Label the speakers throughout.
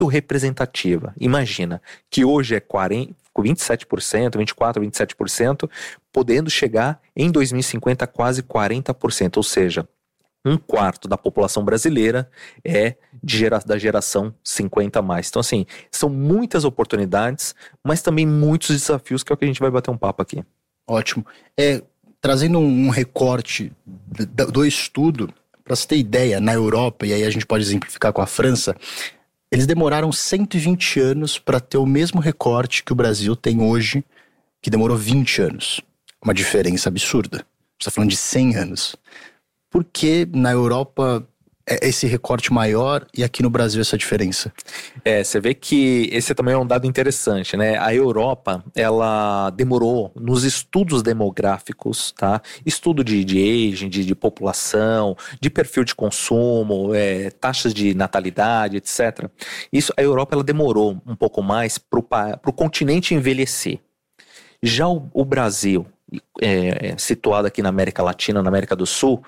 Speaker 1: representativa. Imagina que hoje é 27%, 24%, 27%, podendo chegar em 2050 a quase 40%, ou seja, 1/4 da população brasileira é da geração 50+. Então, assim, são muitas oportunidades, mas também muitos desafios, que é o que a gente vai bater um papo aqui.
Speaker 2: Ótimo. Trazendo um recorte do estudo, para você ter ideia, na Europa, e aí a gente pode exemplificar com a França, eles demoraram 120 anos para ter o mesmo recorte que o Brasil tem hoje, que demorou 20 anos. Uma diferença absurda. Você está falando de 100 anos. Por que na Europa é esse recorte maior e aqui no Brasil essa diferença?
Speaker 1: Você vê que esse também é um dado interessante, né? A Europa, ela demorou nos estudos demográficos, tá? Estudo de aging, de população, de perfil de consumo, taxas de natalidade, etc. A Europa, ela demorou um pouco mais para o continente envelhecer. Já o Brasil, situado aqui na América Latina, na América do Sul,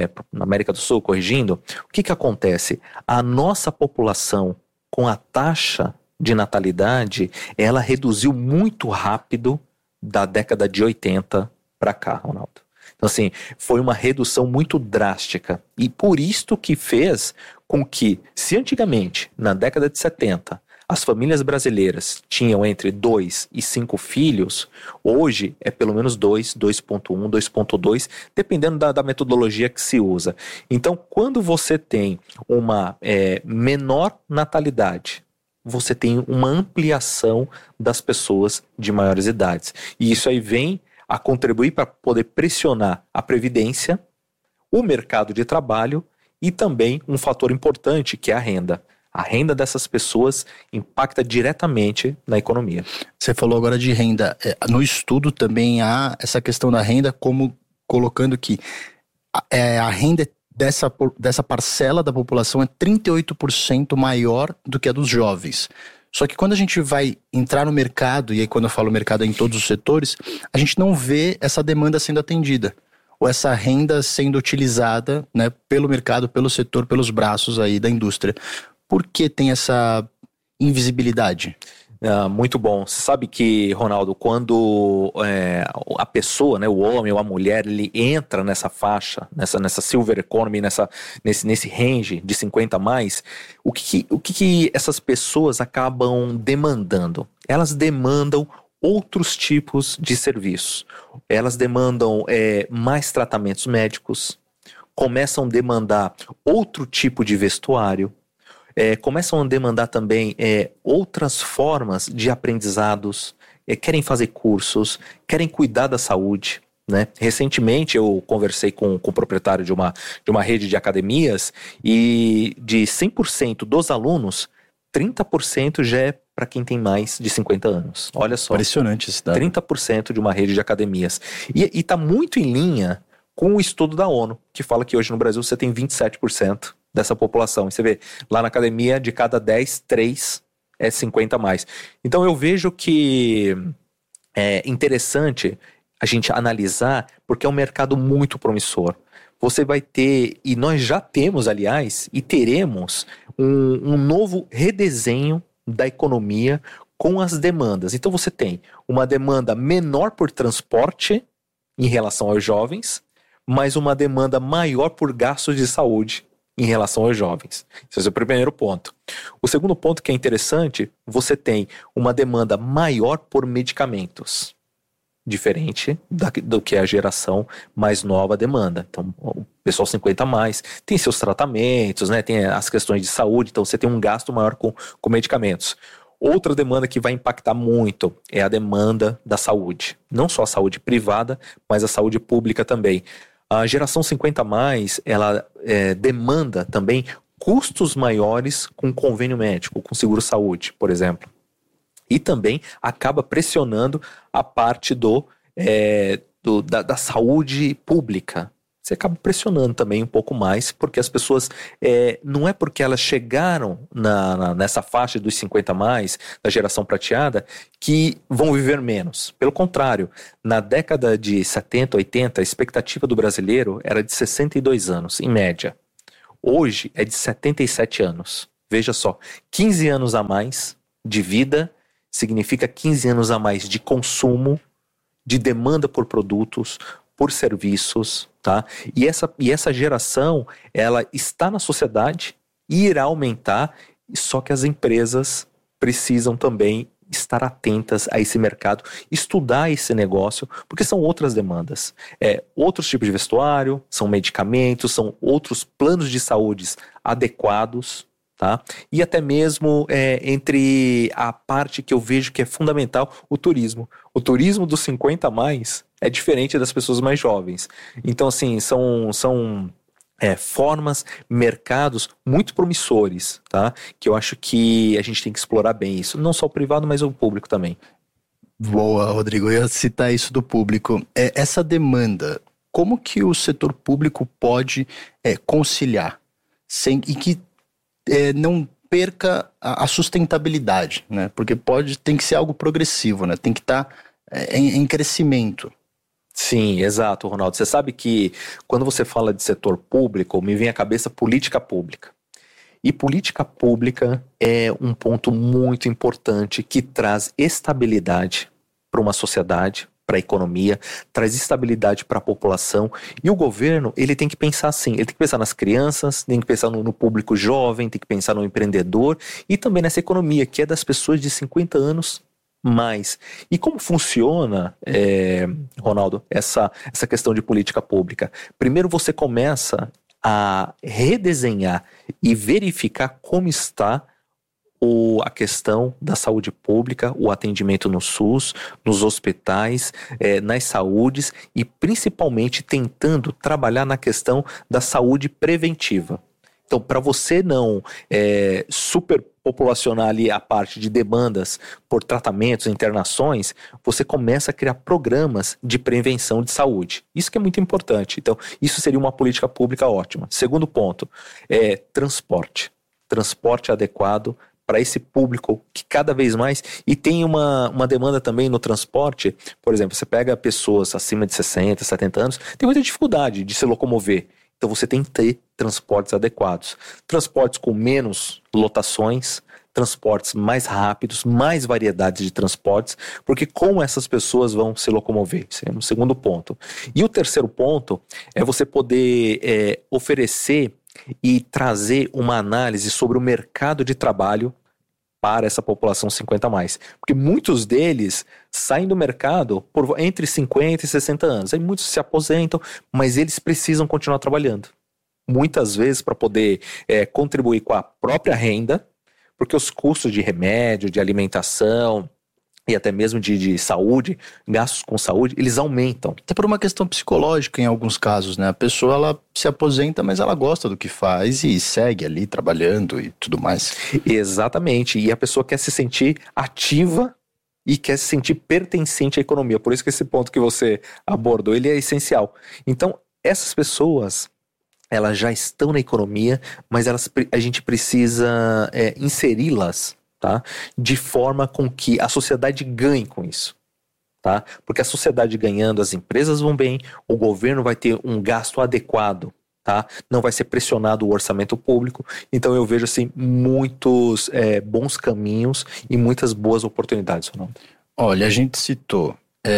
Speaker 1: corrigindo, o que acontece? A nossa população, com a taxa de natalidade, ela reduziu muito rápido da década de 80 para cá, Ronaldo. Então, assim, foi uma redução muito drástica. E por isto que fez com que, se antigamente, na década de 70, as famílias brasileiras tinham entre 2 e 5 filhos, hoje é pelo menos 2, 2.1, 2.2, dependendo da metodologia que se usa. Então, quando você tem uma menor natalidade, você tem uma ampliação das pessoas de maiores idades. E isso aí vem a contribuir para poder pressionar a previdência, o mercado de trabalho e também um fator importante, que é a renda. A renda dessas pessoas impacta diretamente na economia.
Speaker 2: Você falou agora de renda. No estudo também há essa questão da renda, como colocando que a renda dessa parcela da população é 38% maior do que a dos jovens. Só que quando a gente vai entrar no mercado, e aí quando eu falo mercado é em todos os setores, a gente não vê essa demanda sendo atendida, ou essa renda sendo utilizada, né, pelo mercado, pelo setor, pelos braços aí da indústria. Por que tem essa invisibilidade?
Speaker 1: Muito bom. Você sabe que, Ronaldo, quando a pessoa, né, o homem ou a mulher, ele entra nessa faixa, nessa silver economy, nesse range de 50+, o que essas pessoas acabam demandando? Elas demandam outros tipos de serviços. Elas demandam mais tratamentos médicos, começam a demandar outro tipo de vestuário, começam a demandar também outras formas de aprendizados, querem fazer cursos, querem cuidar da saúde, né? Recentemente eu conversei com o proprietário de uma rede de academias, e de 100% dos alunos, 30% já é para quem tem mais de 50 anos. Olha só.
Speaker 2: Impressionante esse dado.
Speaker 1: 30% de uma rede de academias. E está muito em linha com o estudo da ONU, que fala que hoje no Brasil você tem 27% dessa população. E você vê, lá na academia, de cada 10, 3 é 50+. Então eu vejo que é interessante a gente analisar, porque é um mercado muito promissor. Você vai ter, e nós já temos, aliás, e teremos um novo redesenho da economia com as demandas. Então você tem uma demanda menor por transporte em relação aos jovens, mas uma demanda maior por gastos de saúde em relação aos jovens. Esse é o primeiro ponto. O segundo ponto que é interessante, você tem uma demanda maior por medicamentos, diferente do que a geração mais nova demanda. Então, o pessoal 50+, tem seus tratamentos, né? Tem as questões de saúde, então você tem um gasto maior com medicamentos. Outra demanda que vai impactar muito é a demanda da saúde. Não só a saúde privada, mas a saúde pública também. A geração 50+, ela demanda também custos maiores com convênio médico, com seguro-saúde, por exemplo. E também acaba pressionando a parte da saúde pública. Você acaba pressionando também um pouco mais, porque as pessoas, não é porque elas chegaram nessa faixa dos 50+, da geração prateada, que vão viver menos. Pelo contrário, na década de 70, 80, a expectativa do brasileiro era de 62 anos, em média. Hoje é de 77 anos. Veja só, 15 anos a mais de vida significa 15 anos a mais de consumo, de demanda por produtos, por serviços, tá? E essa geração, ela está na sociedade e irá aumentar, só que as empresas precisam também estar atentas a esse mercado, estudar esse negócio, porque são outras demandas. Outros tipos de vestuário, são medicamentos, são outros planos de saúde adequados, tá? E até mesmo entre a parte que eu vejo que é fundamental, o turismo. O turismo dos 50 a mais é diferente das pessoas mais jovens. Então, assim, são formas, mercados muito promissores, tá? Que eu acho que a gente tem que explorar bem isso. Não só o privado, mas o público também.
Speaker 2: Boa, Rodrigo. Eu ia citar isso do público. Essa demanda, como que o setor público pode conciliar e que não perca a sustentabilidade, né? Porque tem que ser algo progressivo, né? Tem que estar em crescimento.
Speaker 1: Sim, exato, Ronaldo. Você sabe que quando você fala de setor público, me vem à cabeça política pública. E política pública é um ponto muito importante que traz estabilidade para uma sociedade, para a economia, traz estabilidade para a população. E o governo, ele tem que pensar assim, ele tem que pensar nas crianças, tem que pensar no público jovem, tem que pensar no empreendedor e também nessa economia, que é das pessoas de 50 anos mais. E como funciona, Ronaldo, essa questão de política pública? Primeiro você começa a redesenhar e verificar como está a questão da saúde pública, o atendimento no SUS, nos hospitais, nas saúdes e principalmente tentando trabalhar na questão da saúde preventiva. Então, para você não superpopulacionar ali a parte de demandas por tratamentos, internações, você começa a criar programas de prevenção de saúde. Isso que é muito importante. Então, isso seria uma política pública ótima. Segundo ponto, transporte. Transporte adequado para esse público que cada vez mais... E tem uma demanda também no transporte. Por exemplo, você pega pessoas acima de 60, 70 anos, tem muita dificuldade de se locomover. Então você tem que ter transportes adequados. Transportes com menos lotações, transportes mais rápidos, mais variedades de transportes, porque como essas pessoas vão se locomover? Esse é um segundo ponto. E o terceiro ponto é você poder oferecer e trazer uma análise sobre o mercado de trabalho para essa população 50 a mais. Porque muitos deles saem do mercado por entre 50 e 60 anos. Aí muitos se aposentam, mas eles precisam continuar trabalhando. Muitas vezes para poder contribuir com a própria renda, porque os custos de remédio, de alimentação e até mesmo de saúde, gastos com saúde, eles aumentam.
Speaker 2: Até por uma questão psicológica em alguns casos, né? A pessoa, ela se aposenta, mas ela gosta do que faz e segue ali trabalhando e tudo mais.
Speaker 1: Exatamente, e a pessoa quer se sentir ativa e quer se sentir pertencente à economia. Por isso que esse ponto que você abordou, ele é essencial. Então, essas pessoas, elas já estão na economia, mas a gente precisa inseri-las, tá? De forma com que a sociedade ganhe com isso, tá? Porque a sociedade ganhando, as empresas vão bem, o governo vai ter um gasto adequado, tá? Não vai ser pressionado o orçamento público. Então eu vejo assim muitos bons caminhos e muitas boas oportunidades, Ronaldo.
Speaker 2: Olha, a gente citou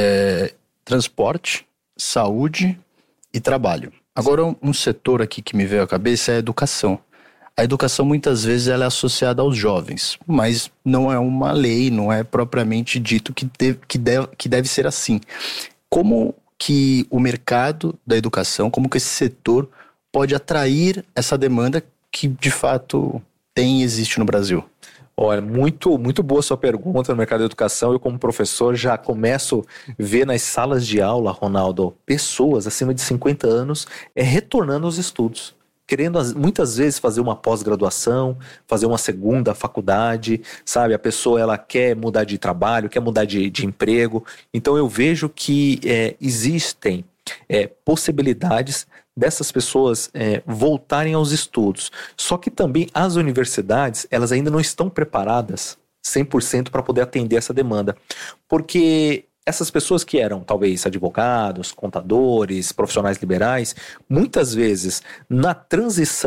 Speaker 2: transporte, saúde e trabalho. Agora um setor aqui que me veio à cabeça é a educação. A educação muitas vezes ela é associada aos jovens, mas não é uma lei, não é propriamente dito que deve ser assim. Como que o mercado da educação, como que esse setor pode atrair essa demanda que de fato existe no Brasil?
Speaker 1: Olha, muito, muito boa sua pergunta no mercado da educação. Eu, como professor, já começo a ver nas salas de aula, Ronaldo, pessoas acima de 50 anos retornando aos estudos, querendo muitas vezes fazer uma pós-graduação, fazer uma segunda faculdade, sabe? A pessoa, ela quer mudar de trabalho, quer mudar de emprego. Então eu vejo que existem possibilidades dessas pessoas voltarem aos estudos. Só que também as universidades, elas ainda não estão preparadas 100% para poder atender essa demanda. Porque essas pessoas que eram talvez advogados, contadores, profissionais liberais, muitas vezes na transição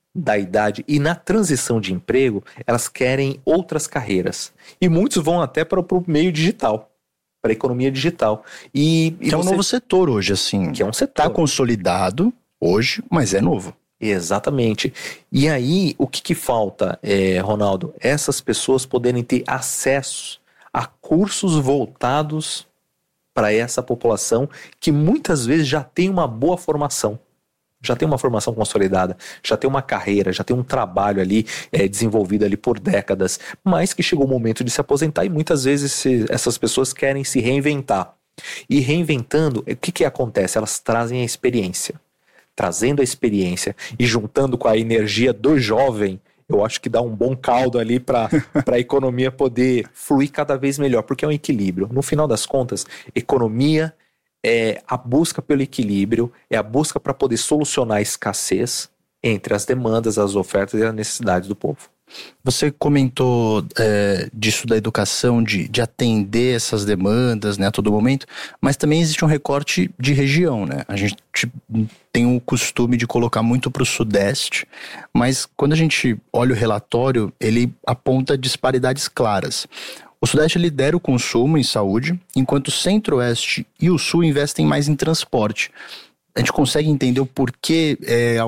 Speaker 1: da idade e na transição de emprego, elas querem outras carreiras. E muitos vão até para o meio digital, para a economia digital.
Speaker 2: Que é um novo setor hoje, assim.
Speaker 1: Que é um setor.
Speaker 2: Está consolidado hoje, mas é novo.
Speaker 1: Exatamente. E aí, o que falta, Ronaldo? Essas pessoas poderem ter acesso a cursos voltados para essa população que muitas vezes já tem uma boa formação. Já tem uma formação consolidada, já tem uma carreira, já tem um trabalho ali desenvolvido ali por décadas, mas que chegou o momento de se aposentar e muitas vezes essas pessoas querem se reinventar. E reinventando, o que acontece? Elas trazem a experiência. Trazendo a experiência e juntando com a energia do jovem, eu acho que dá um bom caldo ali para a economia poder fluir cada vez melhor, porque é um equilíbrio. No final das contas, economia é a busca pelo equilíbrio, é a busca para poder solucionar a escassez entre as demandas, as ofertas e as necessidades do povo.
Speaker 2: Você comentou disso da educação, de atender essas demandas, né, a todo momento, mas também existe um recorte de região, né? A gente tem o costume de colocar muito para o Sudeste, mas quando a gente olha o relatório, ele aponta disparidades claras. O Sudeste lidera o consumo em saúde, enquanto o Centro-Oeste e o Sul investem mais em transporte. A gente consegue entender o porquê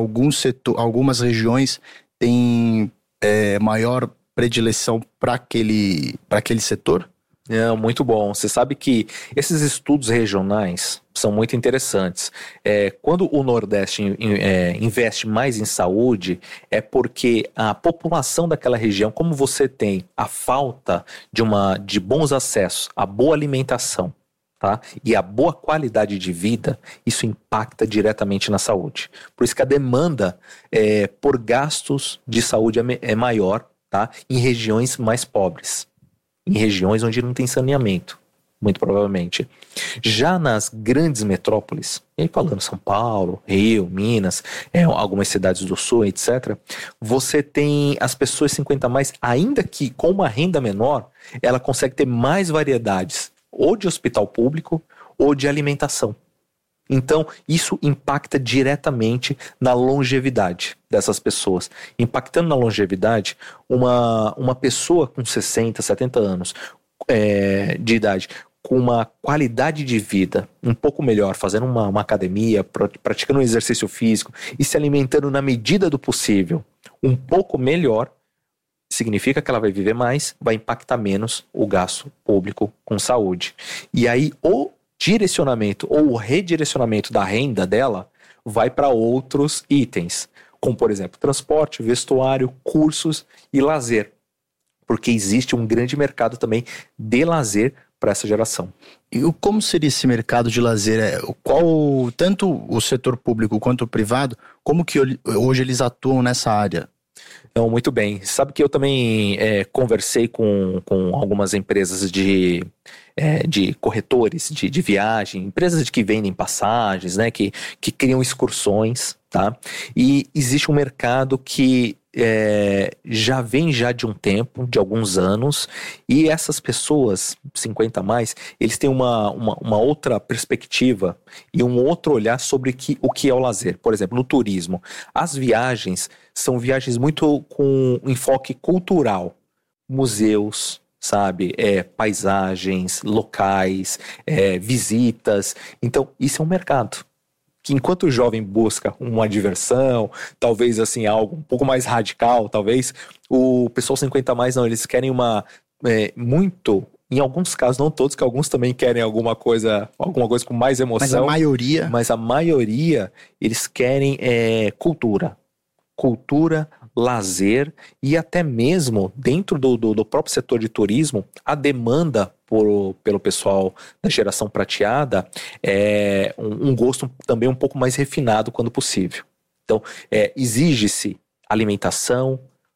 Speaker 2: algumas regiões têm maior predileção para aquele setor?
Speaker 1: Muito bom. Você sabe que esses estudos regionais são muito interessantes. Quando o Nordeste investe mais em saúde, é porque a população daquela região, como você tem a falta de bons acessos, a boa alimentação, tá? E a boa qualidade de vida, isso impacta diretamente na saúde. Por isso que a demanda por gastos de saúde é maior, tá? Em regiões mais pobres. Em regiões onde não tem saneamento, muito provavelmente. Já nas grandes metrópoles, e aí falando São Paulo, Rio, Minas, algumas cidades do Sul, etc., você tem as pessoas 50 a mais, ainda que com uma renda menor, ela consegue ter mais variedades, ou de hospital público, ou de alimentação. Então, isso impacta diretamente na longevidade dessas pessoas. Impactando na longevidade, uma pessoa com 60, 70 anos de idade, com uma qualidade de vida um pouco melhor, fazendo uma academia, praticando um exercício físico e se alimentando na medida do possível um pouco melhor, significa que ela vai viver mais, vai impactar menos o gasto público com saúde. E aí, o direcionamento ou o redirecionamento da renda dela vai para outros itens, como por exemplo transporte, vestuário, cursos e lazer, porque existe um grande mercado também de lazer para essa geração.
Speaker 2: E como seria esse mercado de lazer? Tanto o setor público quanto o privado, como que hoje eles atuam nessa área?
Speaker 1: Então, muito bem. Sabe que eu também conversei com algumas empresas de corretores de viagem, empresas que vendem passagens, né, que criam excursões, tá? E existe um mercado que já vem de um tempo, de alguns anos, e essas pessoas, 50 a mais, eles têm uma outra perspectiva e um outro olhar sobre o que é o lazer. Por exemplo, no turismo, as viagens são viagens muito com enfoque cultural, museus, sabe, paisagens, locais, visitas. Então, isso é um mercado que enquanto o jovem busca uma diversão, talvez assim algo um pouco mais radical, talvez, o pessoal 50 a mais não, eles querem muito, em alguns casos, não todos, que alguns também querem alguma coisa com mais emoção. Mas a maioria, eles querem cultura, lazer e até mesmo dentro do próprio setor de turismo, a demanda pelo pessoal da geração prateada é um gosto também um pouco mais refinado quando possível. Então, exige-se alimentação,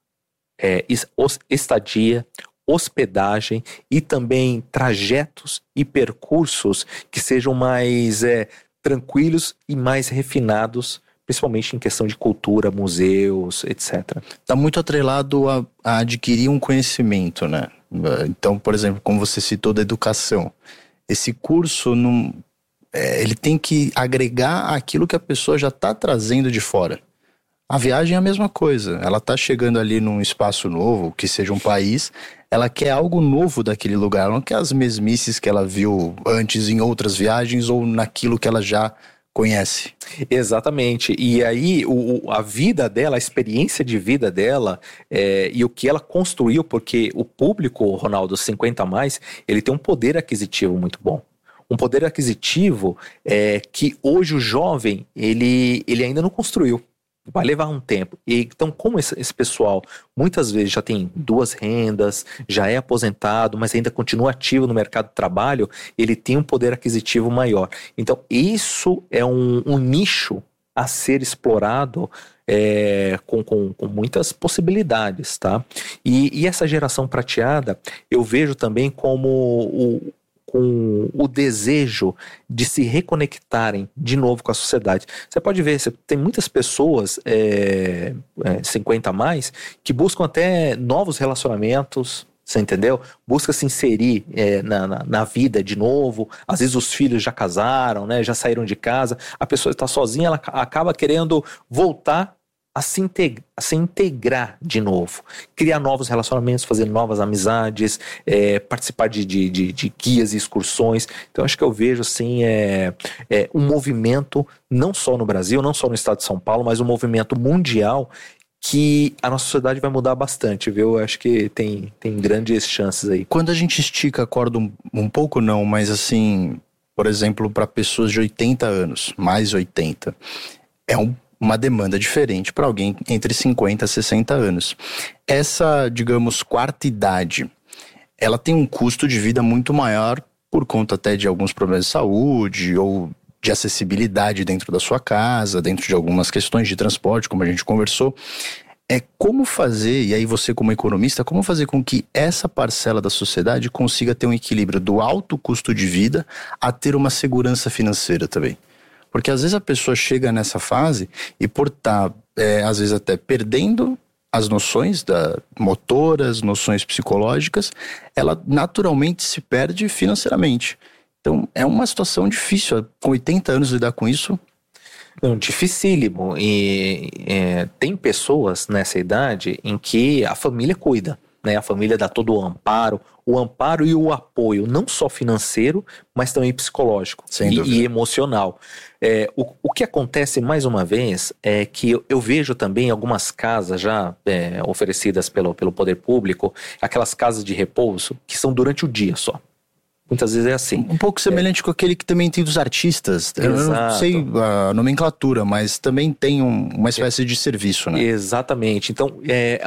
Speaker 1: estadia, hospedagem e também trajetos e percursos que sejam mais tranquilos e mais refinados, principalmente em questão de cultura, museus, etc.
Speaker 2: Está muito atrelado a adquirir um conhecimento, né? Então, por exemplo, como você citou da educação, esse curso ele tem que agregar aquilo que a pessoa já está trazendo de fora. A viagem é a mesma coisa. Ela tá chegando ali num espaço novo, que seja um país, ela quer algo novo daquele lugar, ela não quer as mesmices que ela viu antes em outras viagens ou naquilo que ela já conhece.
Speaker 1: Exatamente. E aí, a vida dela, a experiência de vida dela e o que ela construiu, porque o público, Ronaldo, 50 a mais, ele tem um poder aquisitivo muito bom. Um poder aquisitivo que hoje o jovem, ele ainda não construiu. Vai levar um tempo. Então, como esse pessoal muitas vezes já tem 2 rendas, já é aposentado, mas ainda continua ativo no mercado de trabalho, ele tem um poder aquisitivo maior. Então, isso é um nicho a ser explorado com muitas possibilidades, tá? E essa geração prateada, eu vejo também como com o desejo de se reconectarem de novo com a sociedade. Você pode ver, tem muitas pessoas 50 a mais que buscam até novos relacionamentos, você entendeu? Busca se inserir na vida de novo. Às vezes os filhos já casaram, né? Já saíram de casa. A pessoa está sozinha, ela acaba querendo voltar a se integrar de novo, criar novos relacionamentos, fazer novas amizades, participar de guias e excursões. Então acho que eu vejo assim um movimento, não só no Brasil, não só no estado de São Paulo, mas um movimento mundial que a nossa sociedade vai mudar bastante, viu? Eu acho que tem grandes chances aí.
Speaker 2: Quando a gente estica a corda um pouco não, mas assim, por exemplo, para pessoas de 80 anos, mais 80, uma demanda diferente para alguém entre 50 e 60 anos. Essa, digamos, quarta idade, ela tem um custo de vida muito maior por conta até de alguns problemas de saúde ou de acessibilidade dentro da sua casa, dentro de algumas questões de transporte, como a gente conversou. Como fazer, e aí você como economista, como fazer com que essa parcela da sociedade consiga ter um equilíbrio do alto custo de vida a ter uma segurança financeira também? Porque às vezes a pessoa chega nessa fase e por estar, às vezes até perdendo as noções motoras, noções psicológicas, ela naturalmente se perde financeiramente. Então é uma situação difícil, com 80 anos lidar com isso.
Speaker 1: Não, dificílimo. E tem pessoas nessa idade em que a família cuida, né? A família dá todo o amparo e o apoio, não só financeiro, mas também psicológico e emocional. O que acontece, mais uma vez, é que eu vejo também algumas casas já oferecidas pelo poder público, aquelas casas de repouso, que são durante o dia só. Muitas vezes é assim.
Speaker 2: Um pouco semelhante com aquele que também tem dos artistas.
Speaker 1: Exato.
Speaker 2: Eu não sei a nomenclatura, mas também tem uma espécie de serviço, né?
Speaker 1: Exatamente. Então,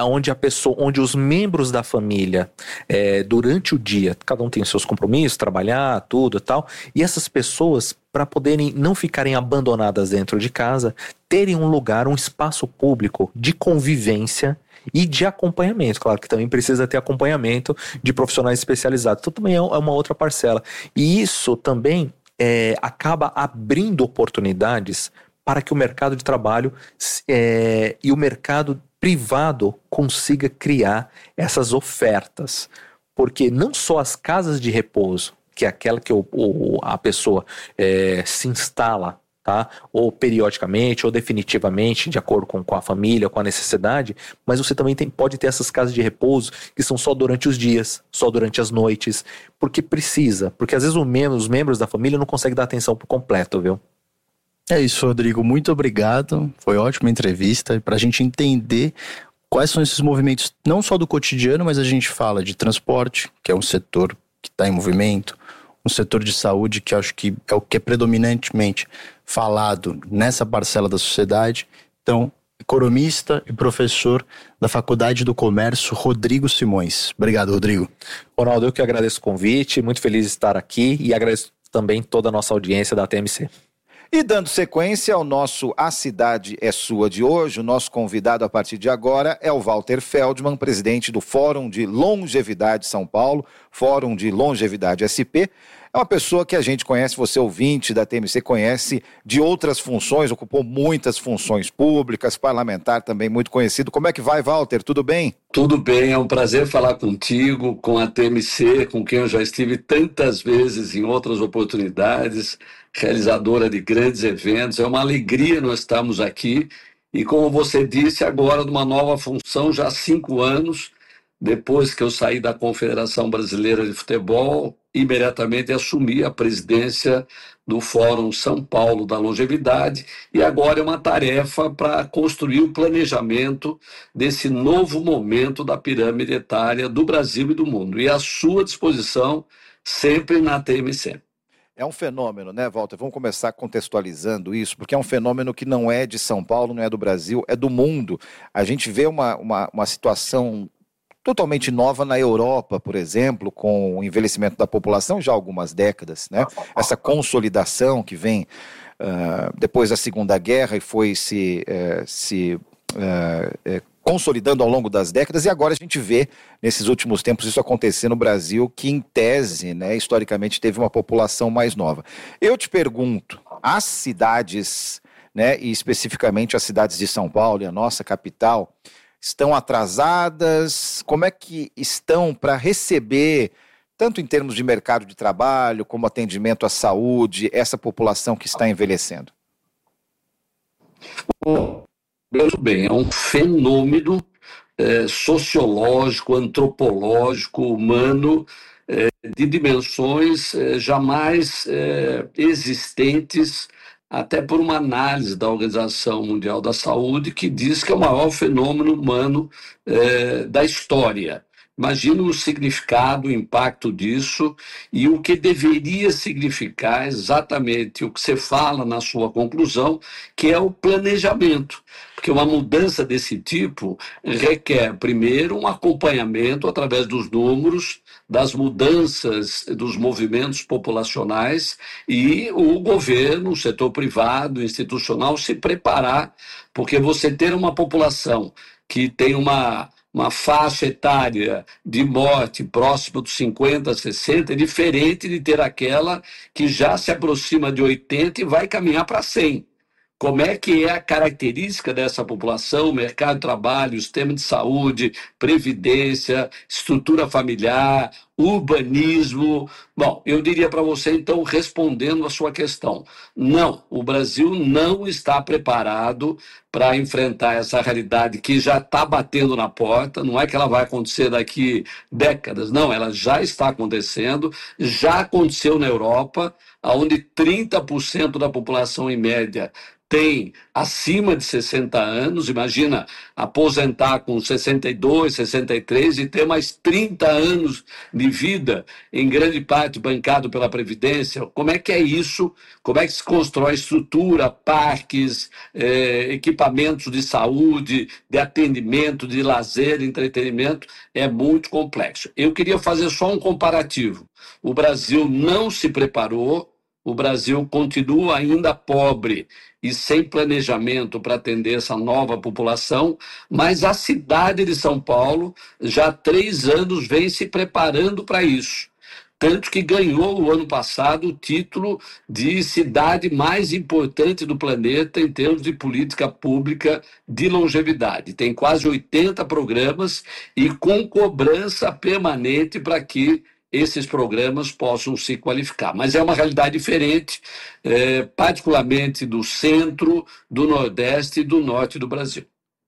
Speaker 1: onde os membros da família, durante o dia, cada um tem os seus compromissos, trabalhar, tudo e tal, e essas pessoas, para poderem não ficarem abandonadas dentro de casa, terem um lugar, um espaço público de convivência e de acompanhamento. Claro que também precisa ter acompanhamento de profissionais especializados. Então também é uma outra parcela. E isso também acaba abrindo oportunidades para que o mercado de trabalho e o mercado privado consiga criar essas ofertas. Porque não só as casas de repouso, que é aquela que a pessoa se instala, tá? Ou periodicamente, ou definitivamente, de acordo com a família, com a necessidade, mas você também pode ter essas casas de repouso que são só durante os dias, só durante as noites, porque às vezes os membros da família não conseguem dar atenção por completo, viu?
Speaker 2: É isso, Rodrigo, muito obrigado, foi ótima entrevista, para a gente entender quais são esses movimentos, não só do cotidiano, mas a gente fala de transporte, que é um setor que está em movimento, um setor de saúde que acho que é o que é predominantemente falado nessa parcela da sociedade. Então, economista e professor da Faculdade do Comércio, Rodrigo Simões. Obrigado, Rodrigo.
Speaker 1: Ronaldo, eu que agradeço o convite, muito feliz de estar aqui e agradeço também toda a nossa audiência da TMC.
Speaker 3: E dando sequência ao nosso A Cidade é Sua de hoje, o nosso convidado a partir de agora é o Walter Feldman, presidente do Fórum de Longevidade São Paulo, Fórum de Longevidade SP. É uma pessoa que a gente conhece, você ouvinte da TMC conhece de outras funções, ocupou muitas funções públicas, parlamentar também muito conhecido. Como é que vai, Walter? Tudo bem?
Speaker 4: Tudo bem, é um prazer falar contigo, com a TMC, com quem eu já estive tantas vezes em outras oportunidades, realizadora de grandes eventos. É uma alegria nós estarmos aqui E como você disse, agora numa nova função, já há 5 anos, depois que eu saí da Confederação Brasileira de Futebol, imediatamente assumi a presidência do Fórum São Paulo da Longevidade, e agora é uma tarefa para construir o planejamento desse novo momento da pirâmide etária do Brasil e do mundo. E à sua disposição, sempre na TMC.
Speaker 3: É um fenômeno, né, Walter? Vamos começar contextualizando isso, porque é um fenômeno que não é de São Paulo, não é do Brasil, é do mundo. A gente vê uma situação totalmente nova na Europa, por exemplo, com o envelhecimento da população já há algumas décadas, né? Essa consolidação que vem depois da Segunda Guerra e foi se consolidando ao longo das décadas, e agora a gente vê, nesses últimos tempos, isso acontecer no Brasil, que em tese, né, historicamente, teve uma população mais nova. Eu te pergunto, as cidades, né, e especificamente as cidades de São Paulo e a nossa capital, estão atrasadas? Como é que estão para receber, tanto em termos de mercado de trabalho, como atendimento à saúde, essa população que está envelhecendo?
Speaker 4: Muito bem, é um fenômeno sociológico, antropológico, humano, de dimensões jamais existentes, até por uma análise da Organização Mundial da Saúde, que diz que é o maior fenômeno humano da história. Imagina o significado, o impacto disso e o que deveria significar exatamente o que você fala na sua conclusão, que é o planejamento. Porque uma mudança desse tipo requer, primeiro, um acompanhamento através dos números, das mudanças dos movimentos populacionais e o governo, o setor privado, institucional se preparar, porque você ter uma população que tem uma faixa etária de morte próxima dos 50, 60, é diferente de ter aquela que já se aproxima de 80 e vai caminhar para 100. Como é que é a característica dessa população, mercado de trabalho, sistema de saúde, previdência, estrutura familiar, urbanismo? Bom, eu diria para você, então, respondendo a sua questão, não, o Brasil não está preparado para enfrentar essa realidade que já está batendo na porta, não é que ela vai acontecer daqui décadas, não, ela já está acontecendo, já aconteceu na Europa, onde 30% da população em média tem acima de 60 anos, imagina aposentar com 62, 63 e ter mais 30 anos de vida, em grande parte bancado pela Previdência. Como é que é isso? Como é que se constrói estrutura, parques, equipamentos de saúde, de atendimento, de lazer, de entretenimento? É muito complexo. Eu queria fazer só um comparativo. O Brasil não se preparou, o Brasil continua ainda pobre e sem planejamento para atender essa nova população, mas a cidade de São Paulo já há 3 anos vem se preparando para isso. Tanto que ganhou o ano passado o título de cidade mais importante do planeta em termos de política pública de longevidade. Tem quase 80 programas e com cobrança permanente para que esses programas possam se qualificar. Mas é uma realidade diferente, particularmente do centro, do nordeste e do norte do Brasil.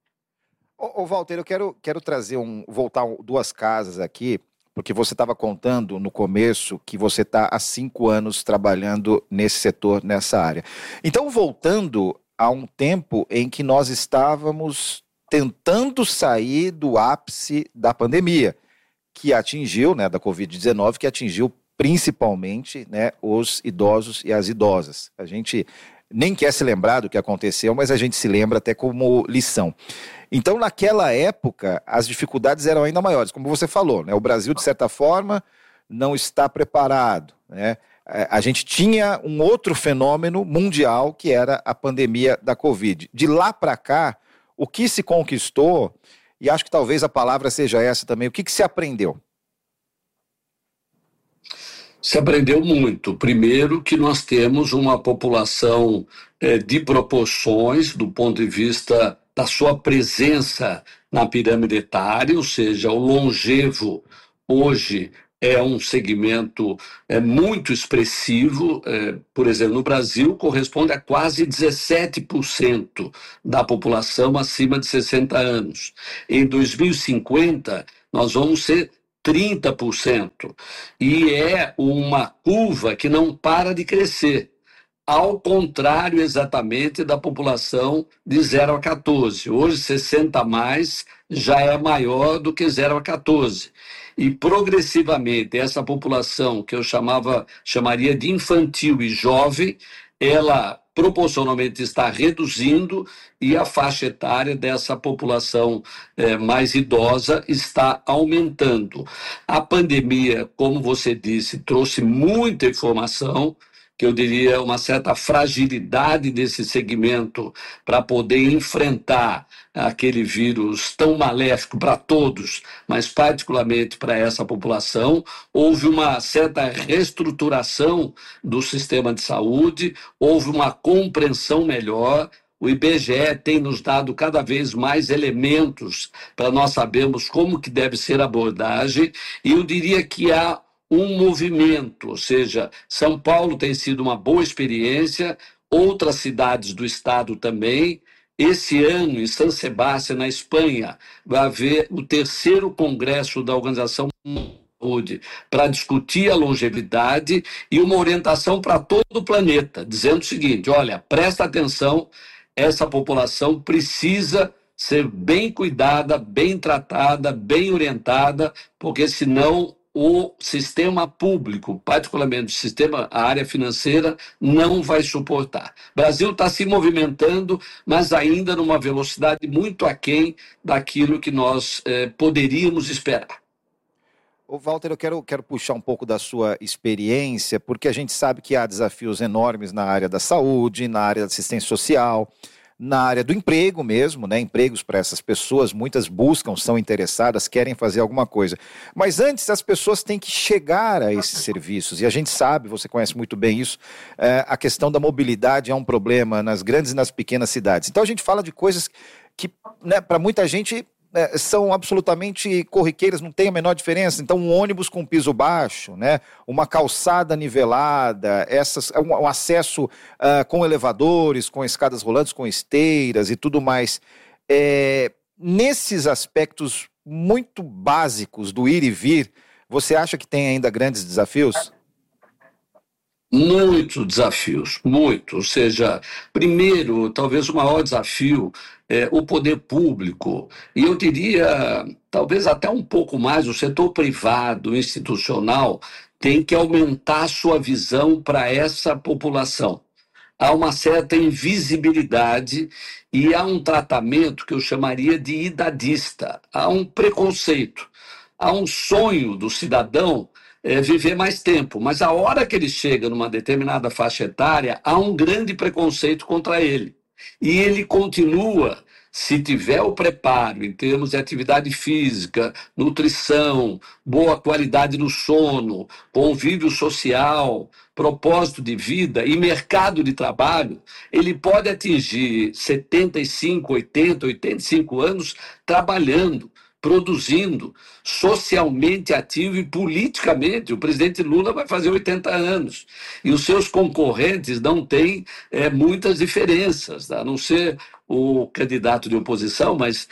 Speaker 3: Ô Walter, eu quero trazer voltar 2 casas aqui, porque você estava contando no começo que você está há 5 anos trabalhando nesse setor, nessa área. Então, voltando a um tempo em que nós estávamos tentando sair do ápice da pandemia, que atingiu, né, da Covid-19, que atingiu principalmente, né, os idosos e as idosas. A gente nem quer se lembrar do que aconteceu, mas a gente se lembra até como lição. Então, naquela época, as dificuldades eram ainda maiores, como você falou, né? O Brasil, de certa forma, não está preparado, né? A gente tinha um outro fenômeno mundial, que era a pandemia da Covid. De lá para cá, o que se conquistou, e acho que talvez a palavra seja essa também, o que se aprendeu?
Speaker 4: Se aprendeu muito. Primeiro, que nós temos uma população de proporções, do ponto de vista da sua presença na pirâmide etária, ou seja, o longevo hoje é um segmento muito expressivo. Por exemplo, no Brasil, corresponde a quase 17% da população acima de 60 anos. Em 2050, nós vamos ser 30%. E é uma curva que não para de crescer, ao contrário exatamente da população de 0 a 14. Hoje, 60 a mais já é maior do que 0 a 14. E progressivamente essa população que eu chamaria de infantil e jovem, ela proporcionalmente está reduzindo e a faixa etária dessa população mais idosa está aumentando. A pandemia, como você disse, trouxe muita informação, que eu diria uma certa fragilidade desse segmento para poder enfrentar aquele vírus tão maléfico para todos, mas particularmente para essa população. Houve uma certa reestruturação do sistema de saúde, houve uma compreensão melhor. O IBGE tem nos dado cada vez mais elementos para nós sabermos como que deve ser a abordagem, e eu diria que há um movimento, ou seja, São Paulo tem sido uma boa experiência, outras cidades do estado também. Esse ano, em San Sebastián, na Espanha, vai haver o 3º Congresso da Organização Mundial da Saúde para discutir a longevidade e uma orientação para todo o planeta, dizendo o seguinte: olha, presta atenção, essa população precisa ser bem cuidada, bem tratada, bem orientada, porque senão o sistema público, particularmente a área financeira, não vai suportar. O Brasil está se movimentando, mas ainda numa velocidade muito aquém daquilo que nós poderíamos esperar.
Speaker 3: Ô Walter, eu quero puxar um pouco da sua experiência, porque a gente sabe que há desafios enormes na área da saúde, na área da assistência social, na área do emprego mesmo, né? Empregos para essas pessoas, muitas buscam, são interessadas, querem fazer alguma coisa. Mas antes as pessoas têm que chegar a esses serviços, e a gente sabe, você conhece muito bem isso, a questão da mobilidade é um problema nas grandes e nas pequenas cidades. Então a gente fala de coisas que, né, para muita gente são absolutamente corriqueiras, não tem a menor diferença. Então um ônibus com piso baixo, né, uma calçada nivelada, um acesso com elevadores, com escadas rolantes, com esteiras e tudo mais. Nesses aspectos muito básicos do ir e vir, você acha que tem ainda grandes desafios?
Speaker 4: Muitos desafios, muito. Ou seja, primeiro, talvez o maior desafio é o poder público, e eu diria, talvez até um pouco mais, o setor privado, institucional, tem que aumentar sua visão para essa população. Há uma certa invisibilidade e há um tratamento que eu chamaria de idadista, há um preconceito, há um sonho do cidadão viver mais tempo, mas a hora que ele chega numa determinada faixa etária, há um grande preconceito contra ele. E ele continua, se tiver o preparo em termos de atividade física, nutrição, boa qualidade no sono, convívio social, propósito de vida e mercado de trabalho, ele pode atingir 75, 80, 85 anos trabalhando, produzindo, socialmente ativo e politicamente. O presidente Lula vai fazer 80 anos e os seus concorrentes não têm muitas diferenças, a não ser o candidato de oposição, mas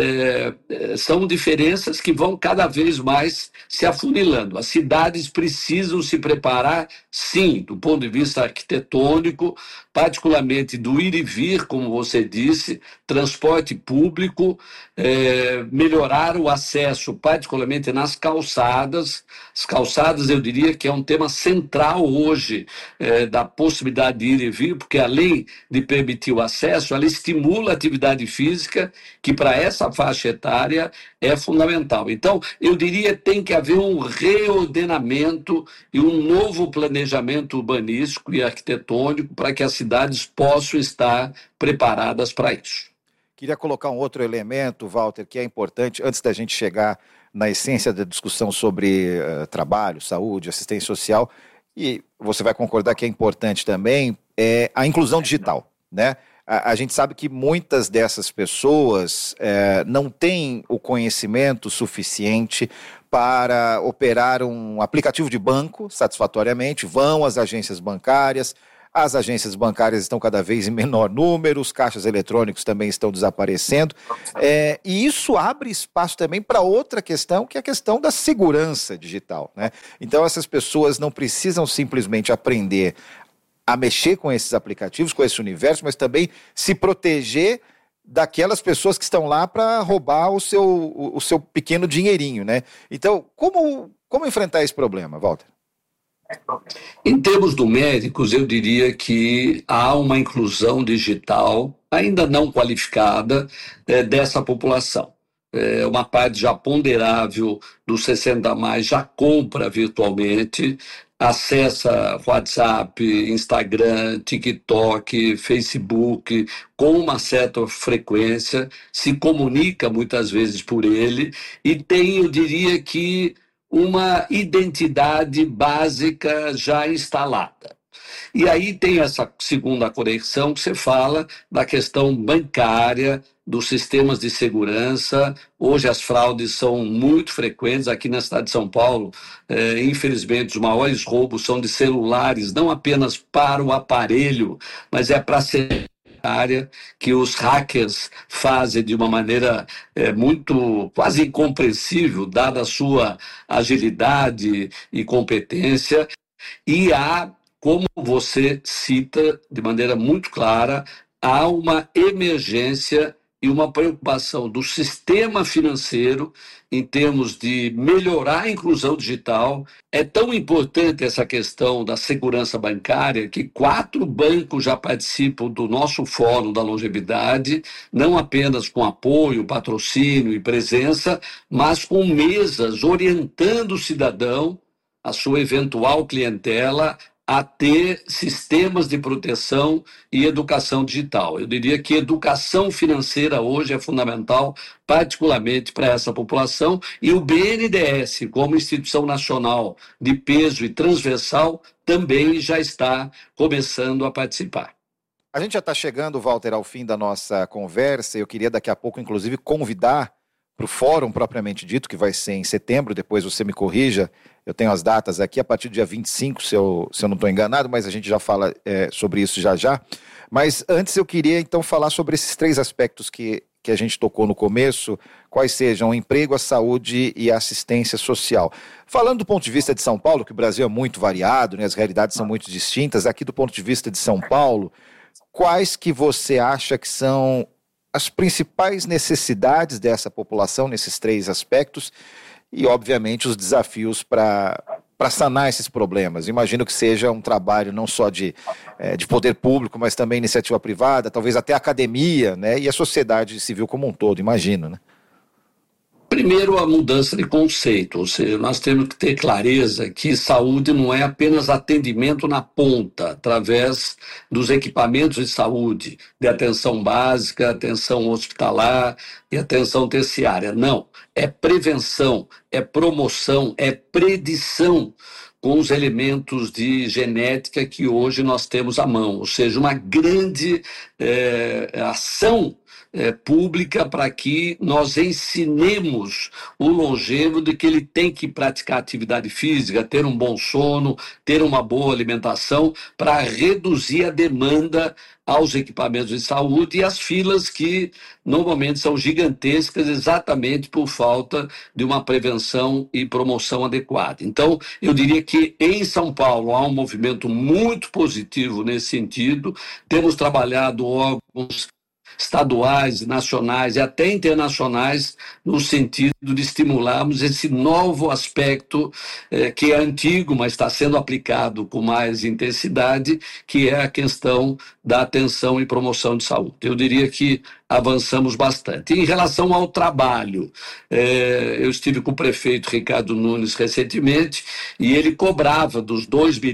Speaker 4: são diferenças que vão cada vez mais se afunilando. As cidades precisam se preparar, sim, do ponto de vista arquitetônico, particularmente do ir e vir, como você disse, transporte público, melhorar o acesso, particularmente nas calçadas. As calçadas, eu diria que é um tema central hoje da possibilidade de ir e vir, porque além de permitir o acesso, ela estimula a atividade física, que para essa faixa etária é fundamental. Então, eu diria que tem que haver um reordenamento e um novo planejamento urbanístico e arquitetônico para que as cidades possam estar preparadas para isso.
Speaker 3: Queria colocar um outro elemento, Walter, que é importante, antes da gente chegar na essência da discussão sobre trabalho, saúde, assistência social, e você vai concordar que é importante também, a inclusão digital, né? A gente sabe que muitas dessas pessoas não têm o conhecimento suficiente para operar um aplicativo de banco satisfatoriamente, vão às agências bancárias. As agências bancárias estão cada vez em menor número, os caixas eletrônicos também estão desaparecendo. E isso abre espaço também para outra questão, que é a questão da segurança digital, né? Então, essas pessoas não precisam simplesmente aprender a mexer com esses aplicativos, com esse universo, mas também se proteger daquelas pessoas que estão lá para roubar o seu pequeno dinheirinho, né? Então, como enfrentar esse problema, Walter?
Speaker 4: Em termos numéricos, eu diria que há uma inclusão digital ainda não qualificada dessa população. Uma parte já ponderável dos 60 a mais já compra virtualmente, acessa WhatsApp, Instagram, TikTok, Facebook com uma certa frequência, se comunica muitas vezes por ele e tem, eu diria que, uma identidade básica já instalada. E aí tem essa segunda conexão que você fala da questão bancária, dos sistemas de segurança. Hoje as fraudes são muito frequentes. Aqui na cidade de São Paulo, infelizmente, os maiores roubos são de celulares, não apenas para o aparelho, mas para ser área que os hackers fazem de uma maneira muito quase incompreensível, dada a sua agilidade e competência. E há, como você cita de maneira muito clara, há uma emergência e uma preocupação do sistema financeiro em termos de melhorar a inclusão digital. É tão importante essa questão da segurança bancária que 4 bancos já participam do nosso Fórum da Longevidade, não apenas com apoio, patrocínio e presença, mas com mesas orientando o cidadão, a sua eventual clientela, a ter sistemas de proteção e educação digital. Eu diria que educação financeira hoje é fundamental, particularmente para essa população, e o BNDES, como instituição nacional de peso e transversal, também já está começando a participar.
Speaker 3: A gente já está chegando, Walter, ao fim da nossa conversa. Eu queria daqui a pouco, inclusive, convidar para o fórum propriamente dito, que vai ser em setembro, depois você me corrija, eu tenho as datas aqui, a partir do dia 25, se eu não estou enganado, mas a gente já fala sobre isso já. Mas antes eu queria então falar sobre esses 3 aspectos que a gente tocou no começo, quais sejam o emprego, a saúde e a assistência social. Falando do ponto de vista de São Paulo, que o Brasil é muito variado, né, as realidades são muito distintas, aqui do ponto de vista de São Paulo, quais que você acha que são as principais necessidades dessa população nesses 3 aspectos e, obviamente, os desafios para sanar esses problemas? Imagino que seja um trabalho não só de poder público, mas também iniciativa privada, talvez até academia, né, e a sociedade civil como um todo, imagino, né?
Speaker 4: Primeiro, a mudança de conceito, ou seja, nós temos que ter clareza que saúde não é apenas atendimento na ponta, através dos equipamentos de saúde, de atenção básica, atenção hospitalar e atenção terciária. Não, é prevenção, é promoção, é predição com os elementos de genética que hoje nós temos à mão, ou seja, uma grande ação pública para que nós ensinemos o longevo de que ele tem que praticar atividade física, ter um bom sono, ter uma boa alimentação, para reduzir a demanda aos equipamentos de saúde e as filas que normalmente são gigantescas exatamente por falta de uma prevenção e promoção adequada. Então, eu diria que em São Paulo há um movimento muito positivo nesse sentido. Temos trabalhado órgãos estaduais, nacionais e até internacionais, no sentido de estimularmos esse novo aspecto que é antigo, mas está sendo aplicado com mais intensidade, que é a questão da atenção e promoção de saúde. Eu diria que avançamos bastante. Em relação ao trabalho, eu estive com o prefeito Ricardo Nunes recentemente e ele cobrava dos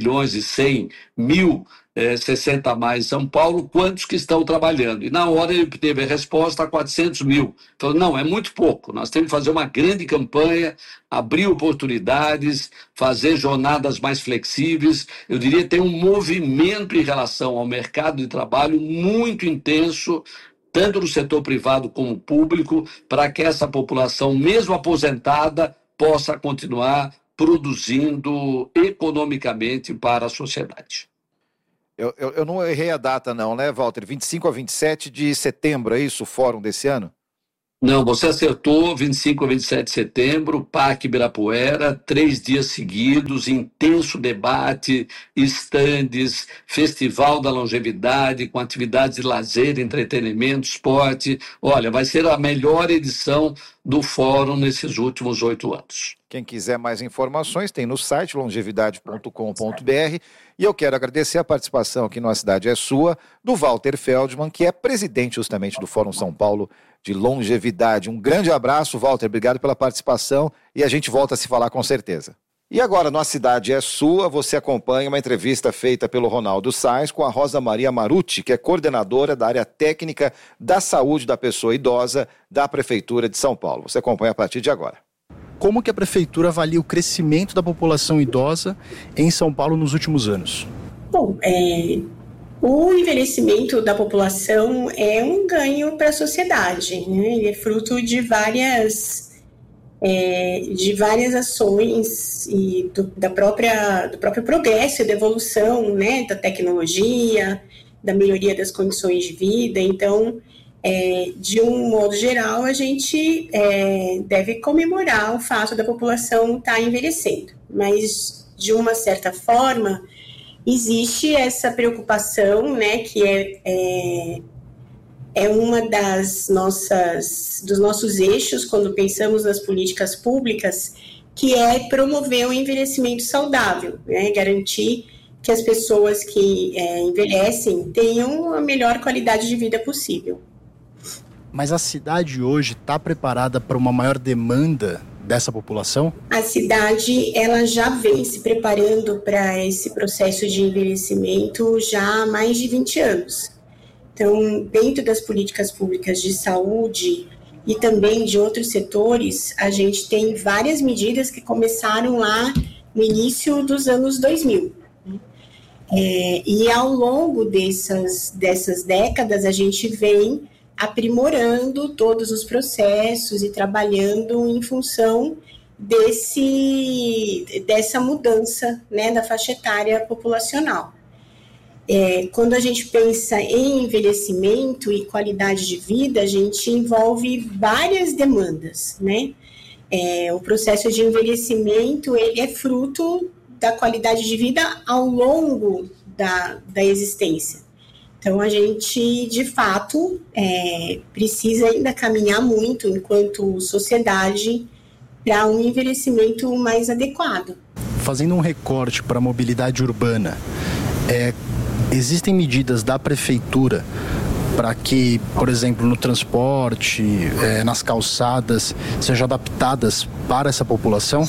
Speaker 4: 2.100.000 60 a mais em São Paulo, quantos que estão trabalhando? E na hora ele teve a resposta a 400 mil. Falou, não, é muito pouco, nós temos que fazer uma grande campanha, abrir oportunidades, fazer jornadas mais flexíveis. Eu diria que tem um movimento em relação ao mercado de trabalho muito intenso, tanto no setor privado como público, para que essa população, mesmo aposentada, possa continuar produzindo economicamente para a sociedade.
Speaker 3: Eu não errei a data não, né, Walter? 25 a 27 de setembro, é isso o fórum desse ano?
Speaker 4: Não, você acertou, 25 a 27 de setembro, Parque Ibirapuera, 3 dias seguidos, intenso debate, estandes, Festival da Longevidade, com atividades de lazer, entretenimento, esporte. Olha, vai ser a melhor edição do fórum nesses últimos 8 anos.
Speaker 3: Quem quiser mais informações tem no site longevidade.com.br. E eu quero agradecer a participação aqui no A Cidade é Sua, do Walter Feldman, que é presidente justamente do Fórum São Paulo de Longevidade. Um grande abraço, Walter, obrigado pela participação e a gente volta a se falar com certeza. E agora, no A Cidade é Sua, você acompanha uma entrevista feita pelo Ronaldo Sais com a Rosa Maria Marucci, que é coordenadora da área técnica da saúde da pessoa idosa da Prefeitura de São Paulo. Você acompanha a partir de agora.
Speaker 2: Como que a Prefeitura avalia o crescimento da população idosa em São Paulo nos últimos anos?
Speaker 5: Bom, o envelhecimento da população é um ganho para a sociedade, né? Ele é fruto de várias ações e do próprio progresso e da evolução, né? Da tecnologia, da melhoria das condições de vida. Então, de um modo geral, a gente deve comemorar o fato da população estar envelhecendo, mas de uma certa forma existe essa preocupação, né, que é uma dos nossos eixos quando pensamos nas políticas públicas, que é promover o envelhecimento saudável, né, garantir que as pessoas que envelhecem tenham a melhor qualidade de vida possível.
Speaker 2: Mas a cidade hoje está preparada para uma maior demanda dessa população?
Speaker 5: A cidade, ela já vem se preparando para esse processo de envelhecimento já há mais de 20 anos. Então, dentro das políticas públicas de saúde e também de outros setores, a gente tem várias medidas que começaram lá no início dos anos 2000. E ao longo dessas décadas, a gente vem aprimorando todos os processos e trabalhando em função dessa mudança, né, da faixa etária populacional. Quando a gente pensa em envelhecimento e qualidade de vida, a gente envolve várias demandas, né? O processo de envelhecimento, ele é fruto da qualidade de vida ao longo da existência. Então, a gente, de fato, precisa ainda caminhar muito enquanto sociedade para um envelhecimento mais adequado.
Speaker 2: Fazendo um recorte para a mobilidade urbana, existem medidas da Prefeitura para que, por exemplo, no transporte, nas calçadas, sejam adaptadas para essa população?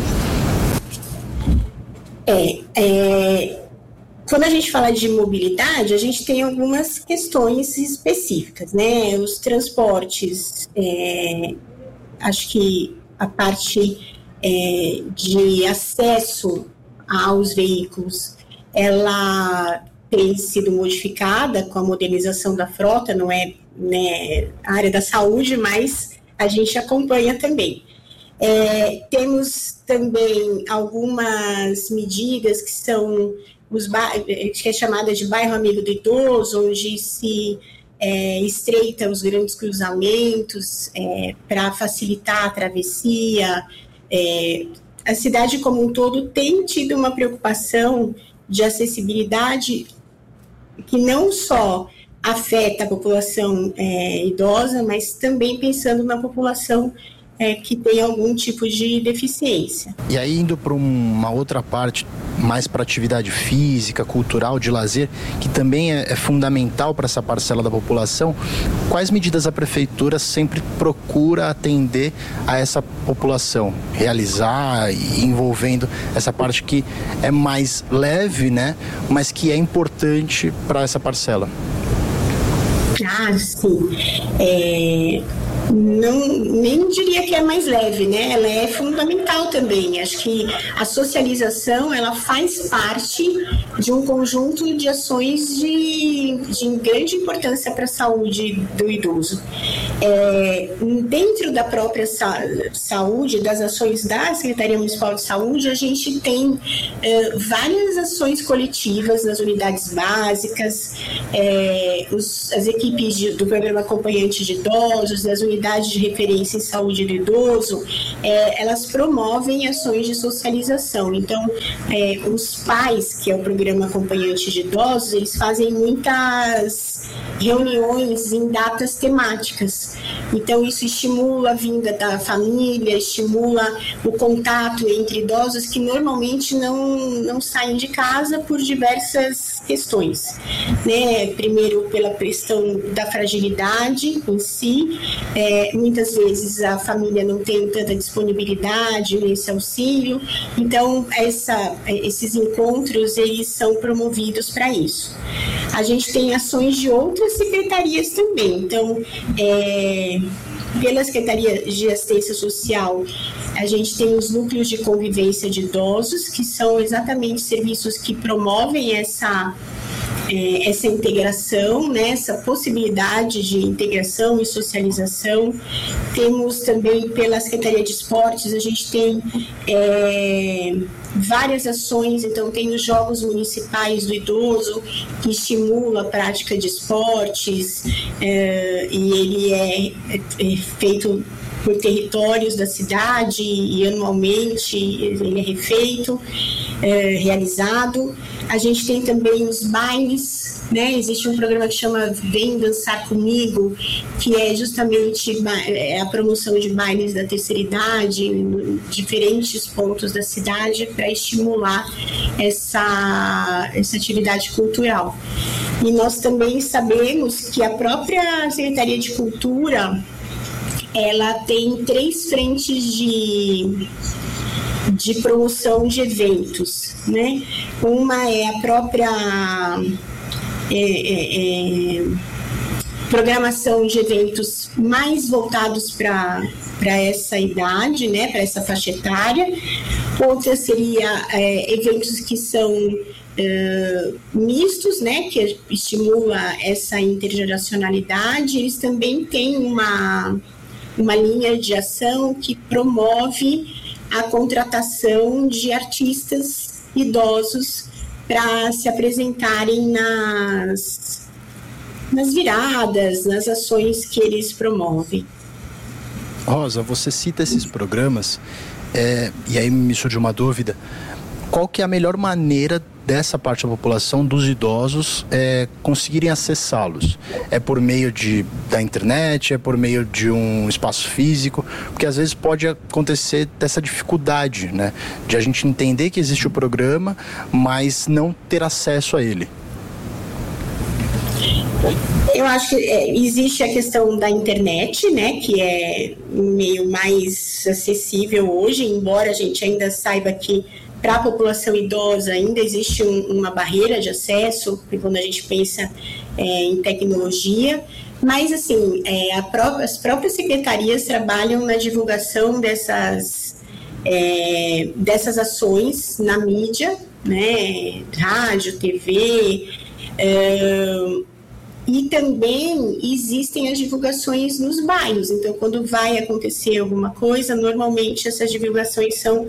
Speaker 5: Quando a gente fala de mobilidade, a gente tem algumas questões específicas, né? Os transportes, acho que a parte de acesso aos veículos, ela tem sido modificada com a modernização da frota, não é, né, a área da saúde, mas a gente acompanha também. Temos também algumas medidas que são que é chamada de bairro amigo do idoso, onde se estreita os grandes cruzamentos para facilitar a travessia. A cidade como um todo tem tido uma preocupação de acessibilidade que não só afeta a população idosa, mas também pensando na população que tem algum tipo de deficiência.
Speaker 2: E aí, indo para uma outra parte, mais para atividade física, cultural, de lazer, que também é fundamental para essa parcela da população, quais medidas a Prefeitura sempre procura atender a essa população? Realizar e envolvendo essa parte que é mais leve, né? Mas que é importante para essa parcela.
Speaker 5: Sim. nem diria que é mais leve, né? Ela é fundamental também. Acho que a socialização, ela faz parte de um conjunto de ações de grande importância para a saúde do idoso. Dentro da própria saúde, das ações da Secretaria Municipal de Saúde, a gente tem várias ações coletivas nas unidades básicas, as equipes do programa acompanhante de idosos, das unidades de referência em saúde do idoso, elas promovem ações de socialização. Então, os pais, que é o programa acompanhante de idosos, eles fazem muitas reuniões em datas temáticas. Então, isso estimula a vinda da família, estimula o contato entre idosos que normalmente não saem de casa por diversas questões, né? Primeiro, pela questão da fragilidade em si, muitas vezes a família não tem tanta disponibilidade nesse auxílio, então esses encontros, eles são promovidos para isso. A gente tem ações de outras secretarias também, então, pela Secretaria de Assistência Social, a gente tem os núcleos de convivência de idosos, que são exatamente serviços que promovem essa integração, né, essa possibilidade de integração e socialização. Temos também, pela Secretaria de Esportes, a gente tem várias ações. Então tem os Jogos Municipais do Idoso, que estimula a prática de esportes, e ele é feito por territórios da cidade, e anualmente ele é refeito, realizado. A gente tem também os bailes, né? Existe um programa que chama Vem Dançar Comigo, que é justamente a promoção de bailes da terceira idade em diferentes pontos da cidade, para estimular essa atividade cultural. E nós também sabemos que a própria Secretaria de Cultura, ela tem 3 frentes de promoção de eventos, né? Uma é a própria programação de eventos mais voltados para essa idade, né? Para essa faixa etária. Outra seria eventos que são mistos, né? Que estimula essa intergeracionalidade. Eles também têm uma linha de ação que promove a contratação de artistas idosos para se apresentarem nas viradas, nas ações que eles promovem.
Speaker 2: Rosa, você cita esses programas, e aí me surge uma dúvida: qual que é a melhor maneira dessa parte da população, dos idosos, conseguirem acessá-los? É por meio da internet? É por meio de um espaço físico? Porque às vezes pode acontecer dessa dificuldade, né? De a gente entender que existe o programa, mas não ter acesso a ele.
Speaker 5: Eu acho que existe a questão da internet, né, que é um meio mais acessível hoje, embora a gente ainda saiba que para a população idosa ainda existe uma barreira de acesso, quando a gente pensa em tecnologia, mas assim, as próprias secretarias trabalham na divulgação dessas ações na mídia, né, rádio, TV, e também existem as divulgações nos bairros. Então, quando vai acontecer alguma coisa, normalmente essas divulgações são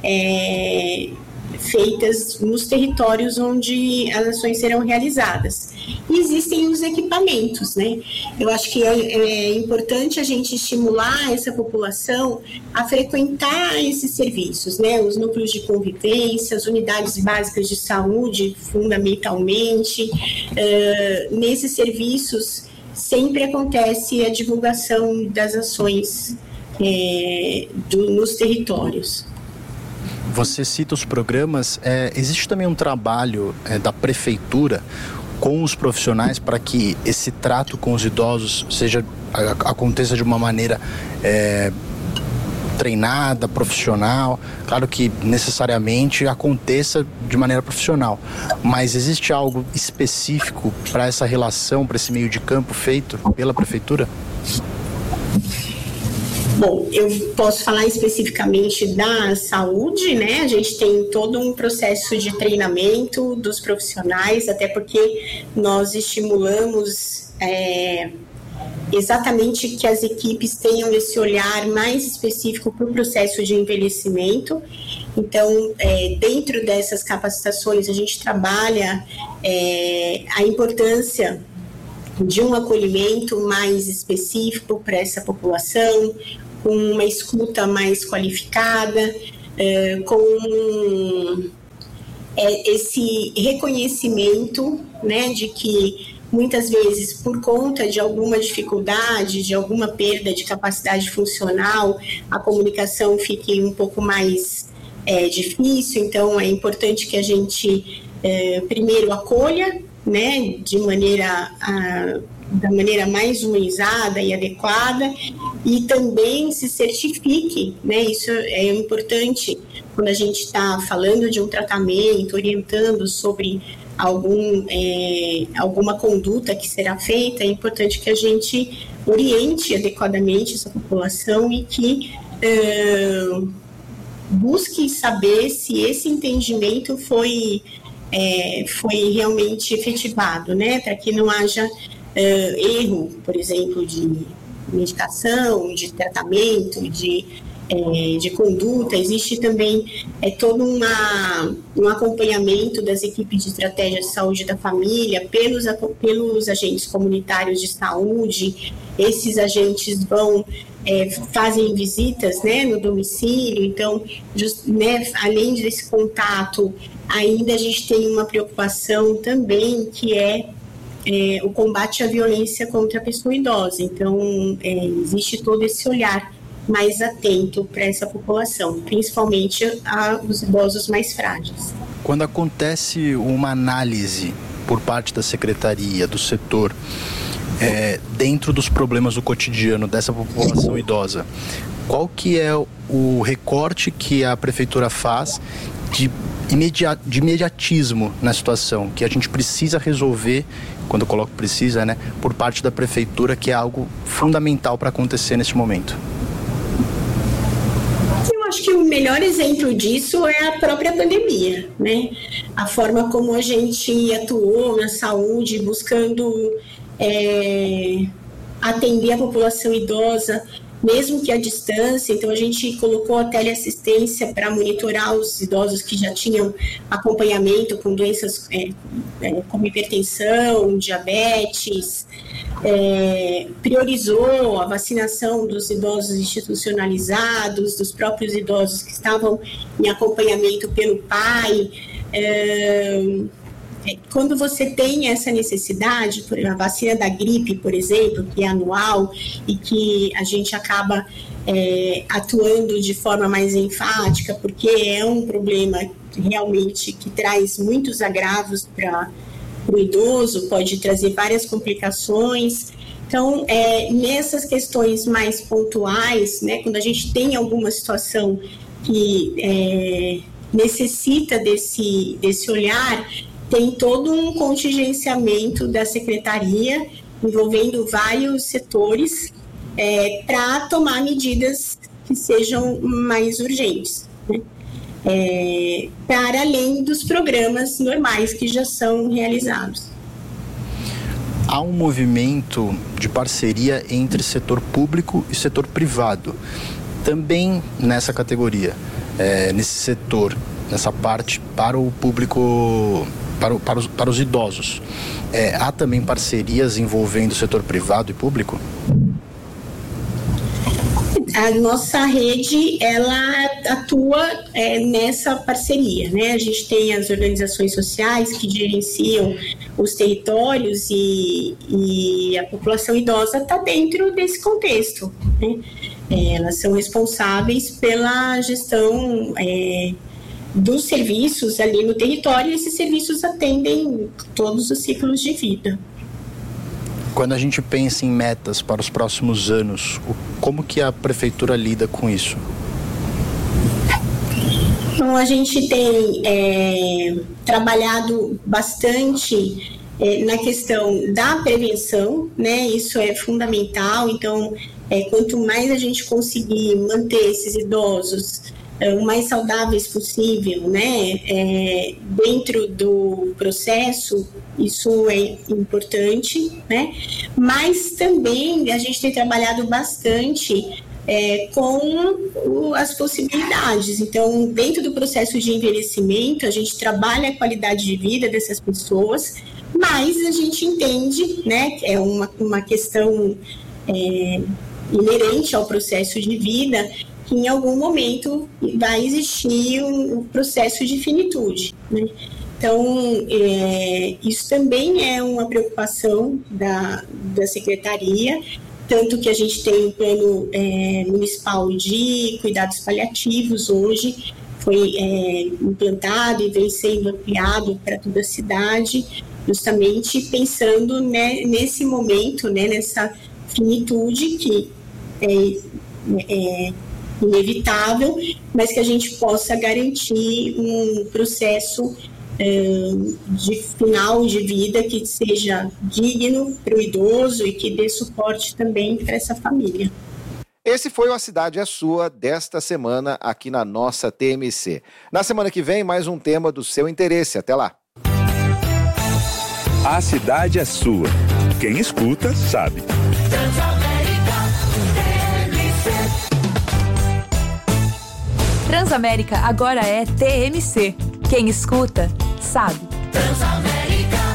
Speaker 5: feitas nos territórios onde as ações serão realizadas. E existem os equipamentos, né? Eu acho que é importante a gente estimular essa população a frequentar esses serviços, né? Os núcleos de convivência, as unidades básicas de saúde, fundamentalmente. Nesses serviços sempre acontece a divulgação das ações nos territórios.
Speaker 2: Você cita os programas, existe também um trabalho da prefeitura com os profissionais para que esse trato com os idosos aconteça de uma maneira treinada, profissional? Claro que necessariamente aconteça de maneira profissional, mas existe algo específico para essa relação, para esse meio de campo feito pela prefeitura?
Speaker 5: Bom, eu posso falar especificamente da saúde, né? A gente tem todo um processo de treinamento dos profissionais, até porque nós estimulamos exatamente que as equipes tenham esse olhar mais específico para o processo de envelhecimento. Então, dentro dessas capacitações, a gente trabalha a importância de um acolhimento mais específico para essa população, com uma escuta mais qualificada, com esse reconhecimento, né, de que muitas vezes, por conta de alguma dificuldade, de alguma perda de capacidade funcional, a comunicação fique um pouco mais difícil. Então, é importante que a gente primeiro acolha, né, da maneira mais humanizada e adequada, e também se certifique, né? Isso é importante quando a gente está falando de um tratamento, orientando sobre alguma conduta que será feita. É importante que a gente oriente adequadamente essa população e que busque saber se esse entendimento foi realmente efetivado, né? Para que não haja erro, por exemplo, de medicação, de tratamento, de conduta. Existe também todo um acompanhamento das equipes de estratégia de saúde da família pelos agentes comunitários de saúde. Esses agentes fazem visitas, né, no domicílio. Então, além desse contato, ainda a gente tem uma preocupação também, que o combate à violência contra a pessoa idosa. Então, existe todo esse olhar mais atento para essa população, principalmente aos idosos mais frágeis.
Speaker 2: Quando acontece uma análise por parte da secretaria, do setor, dentro dos problemas do cotidiano dessa população idosa, qual que é o recorte que a prefeitura faz de imediatismo na situação, que a gente precisa resolver, quando eu coloco precisa, né, por parte da prefeitura, que é algo fundamental para acontecer neste momento?
Speaker 5: Eu acho que o melhor exemplo disso é a própria pandemia, né? A forma como a gente atuou na saúde, buscando atender a população idosa, mesmo que à distância. Então, a gente colocou a teleassistência para monitorar os idosos que já tinham acompanhamento com doenças como hipertensão, diabetes, priorizou a vacinação dos idosos institucionalizados, dos próprios idosos que estavam em acompanhamento pelo pai. Quando você tem essa necessidade, a vacina da gripe, por exemplo, que é anual e que a gente acaba atuando de forma mais enfática, porque é um problema realmente que traz muitos agravos para o idoso, pode trazer várias complicações. Então, nessas questões mais pontuais, né, quando a gente tem alguma situação que necessita desse olhar, tem todo um contingenciamento da secretaria envolvendo vários setores para tomar medidas que sejam mais urgentes, né? Para além dos programas normais que já são realizados.
Speaker 2: Há um movimento de parceria entre setor público e setor privado, também nessa categoria, nesse setor, nessa parte para o público, para os idosos. Há também parcerias envolvendo o setor privado e público?
Speaker 5: A nossa rede, ela atua nessa parceria, né? A gente tem as organizações sociais que gerenciam os territórios e a população idosa está dentro desse contexto, né? Elas são responsáveis pela gestão dos serviços ali no território, e esses serviços atendem todos os ciclos de vida.
Speaker 2: Quando a gente pensa em metas para os próximos anos, como que a prefeitura lida com isso?
Speaker 5: Então, a gente tem trabalhado bastante na questão da prevenção, né? Isso é fundamental. Então, quanto mais a gente conseguir manter esses idosos o mais saudáveis possível, né, dentro do processo, isso é importante, né, mas também a gente tem trabalhado bastante com as possibilidades. Então, dentro do processo de envelhecimento, a gente trabalha a qualidade de vida dessas pessoas, mas a gente entende, né, que é uma questão inerente ao processo de vida, que em algum momento vai existir um processo de finitude, né? Então, isso também é uma preocupação da Secretaria, tanto que a gente tem um plano municipal de cuidados paliativos hoje, foi implantado e vem sendo ampliado para toda a cidade, justamente pensando, né, nesse momento, né, nessa finitude que é inevitável, mas que a gente possa garantir um processo de final de vida que seja digno para o idoso e que dê suporte também para essa família.
Speaker 3: Esse foi o A Cidade é Sua desta semana aqui na nossa TMC. Na semana que vem, mais um tema do seu interesse. Até lá.
Speaker 6: A Cidade é Sua. Quem escuta, sabe.
Speaker 7: Transamérica agora é TMC. Quem escuta, sabe. Transamérica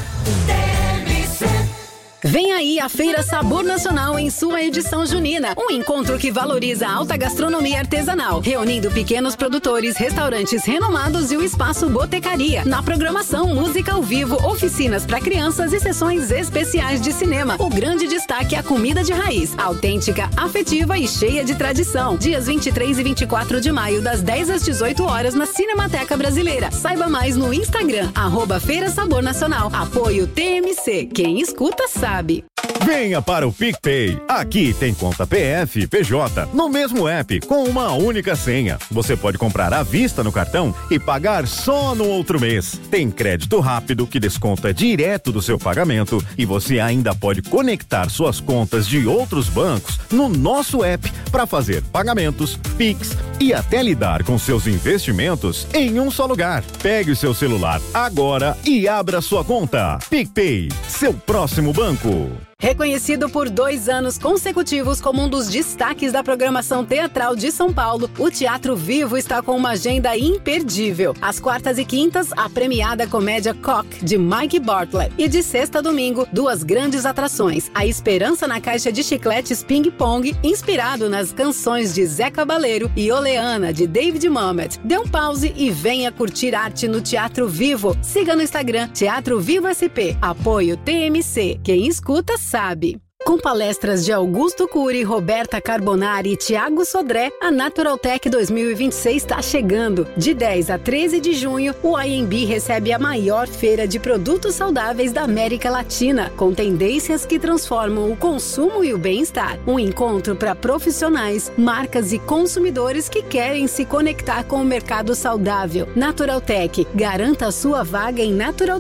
Speaker 7: TMC.
Speaker 8: Vem aí a Feira Sabor Nacional em sua edição junina. Um encontro que valoriza a alta gastronomia artesanal, reunindo pequenos produtores, restaurantes renomados e o espaço Botecaria. Na programação, música ao vivo, oficinas para crianças e sessões especiais de cinema. O grande destaque é a comida de raiz, autêntica, afetiva e cheia de tradição. Dias 23 e 24 de maio, das 10 às 18 horas, na Cinemateca Brasileira. Saiba mais no Instagram, @Feira Sabor Nacional. Apoio TMC. Quem escuta, sabe.
Speaker 9: Venha para o PicPay. Aqui tem conta PF e PJ no mesmo app com uma única senha. Você pode comprar à vista no cartão e pagar só no outro mês. Tem crédito rápido que desconta direto do seu pagamento e você ainda pode conectar suas contas de outros bancos no nosso app para fazer pagamentos, Pix e até lidar com seus investimentos em um só lugar. Pegue o seu celular agora e abra sua conta. PicPay, seu próximo banco.
Speaker 8: Reconhecido por 2 anos consecutivos como um dos destaques da programação teatral de São Paulo, o Teatro Vivo está com uma agenda imperdível. Às quartas e quintas, a premiada comédia Cock, de Mike Bartlett. E de sexta a domingo, 2 grandes atrações. A Esperança na Caixa de Chicletes Ping Pong, inspirado nas canções de Zé Cabaleiro, e Oleana, de David Mamet. Dê um pause e venha curtir arte no Teatro Vivo. Siga no Instagram, Teatro Vivo SP. Apoio TMC. Quem escuta, sabe. Com palestras de Augusto Cury, Roberta Carbonari e Thiago Sodré, a Naturaltech 2026 está chegando. De 10 a 13 de junho, o IMB recebe a maior feira de produtos saudáveis da América Latina, com tendências que transformam o consumo e o bem-estar. Um encontro para profissionais, marcas e consumidores que querem se conectar com o mercado saudável. Naturaltech, garanta a sua vaga em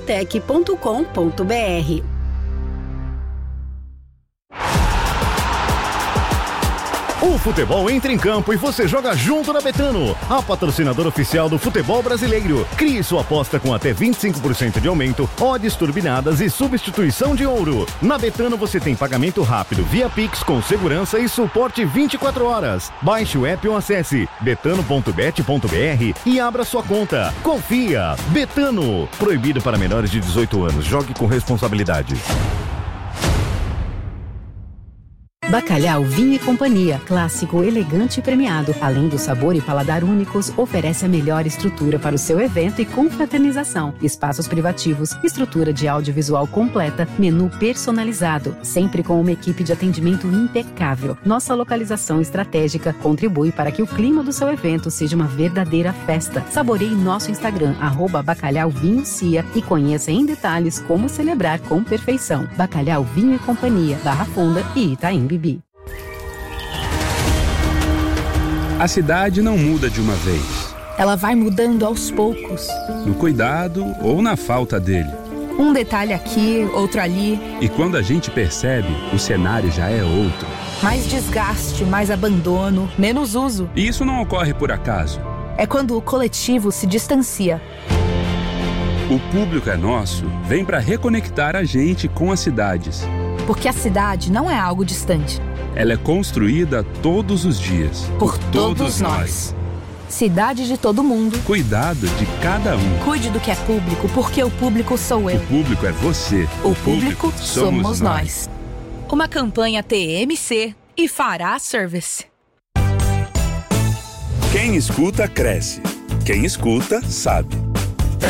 Speaker 8: naturaltech.com.br.
Speaker 9: O futebol entra em campo e você joga junto na Betano, a patrocinadora oficial do futebol brasileiro. Crie sua aposta com até 25% de aumento, odds turbinadas e substituição de ouro. Na Betano você tem pagamento rápido via Pix com segurança e suporte 24 horas. Baixe o app ou acesse betano.bet.br e abra sua conta. Confia! Betano. Proibido para menores de 18 anos. Jogue com responsabilidade.
Speaker 8: Bacalhau Vinho e Companhia, clássico, elegante e premiado. Além do sabor e paladar únicos, oferece a melhor estrutura para o seu evento e confraternização. Espaços privativos, estrutura de audiovisual completa, menu personalizado, sempre com uma equipe de atendimento impecável. Nossa localização estratégica contribui para que o clima do seu evento seja uma verdadeira festa. Saboreie nosso Instagram, @bacalhauvinhocia, e conheça em detalhes como celebrar com perfeição. Bacalhau Vinho e Companhia, Barra Funda e Itaim Bibi.
Speaker 6: A cidade não muda de uma vez.
Speaker 7: Ela vai mudando aos poucos.
Speaker 6: No cuidado ou na falta dele.
Speaker 7: Um detalhe aqui, outro ali.
Speaker 6: E quando a gente percebe, o cenário já é outro.
Speaker 7: Mais desgaste, mais abandono, menos uso.
Speaker 10: E isso não ocorre por acaso.
Speaker 7: É quando o coletivo se distancia.
Speaker 10: O Público é Nosso vem para reconectar a gente com as cidades.
Speaker 7: Porque a cidade não é algo distante.
Speaker 10: Ela é construída todos os dias.
Speaker 7: Por todos nós. Cidade de todo mundo.
Speaker 10: Cuidado de cada um.
Speaker 7: Cuide do que é público, porque o público sou eu.
Speaker 10: O público é você.
Speaker 7: O público somos nós. Uma campanha TMC e Fará Service.
Speaker 6: Quem escuta, cresce. Quem escuta, sabe.